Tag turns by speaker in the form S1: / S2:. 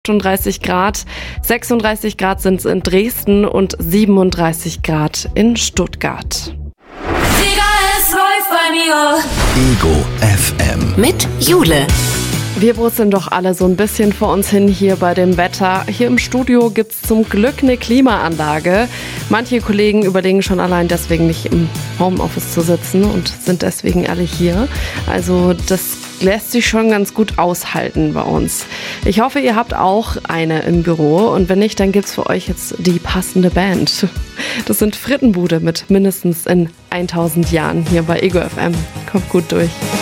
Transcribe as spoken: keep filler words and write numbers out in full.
S1: achtunddreißig Grad, sechsunddreißig Grad sind es in Dresden und siebenunddreißig Grad in Stuttgart.
S2: Es läuft bei mir.
S3: Ego F M.
S2: Mit Jule.
S1: Wir brutzeln doch alle so ein bisschen vor uns hin hier bei dem Wetter. Hier im Studio gibt's zum Glück eine Klimaanlage. Manche Kollegen überlegen schon allein deswegen nicht im Homeoffice zu sitzen und sind deswegen alle hier. Also das lässt sich schon ganz gut aushalten bei uns. Ich hoffe, ihr habt auch eine im Büro und wenn nicht, dann gibt's für euch jetzt die passende Band. Das sind Frittenbude mit mindestens in tausend Jahren hier bei Ego F M. Kommt gut durch.